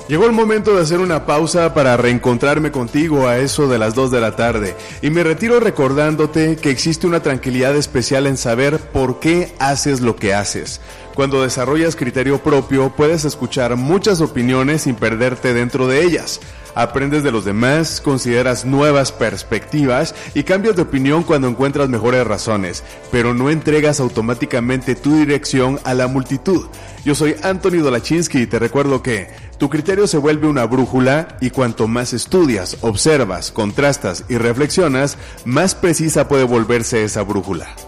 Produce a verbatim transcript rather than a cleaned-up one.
Llegó el momento de hacer una pausa para reencontrarme contigo a eso de las dos de la tarde y me retiro recordándote que existe una tranquilidad especial en saber por qué haces lo que haces. Cuando desarrollas criterio propio puedes escuchar muchas opiniones sin perderte dentro de ellas. Aprendes de los demás, consideras nuevas perspectivas y cambias de opinión cuando encuentras mejores razones, pero no entregas automáticamente tu dirección a la multitud. Yo soy Anthony Dolachinsky y te recuerdo que tu criterio se vuelve una brújula y cuanto más estudias, observas, contrastas y reflexionas, más precisa puede volverse esa brújula.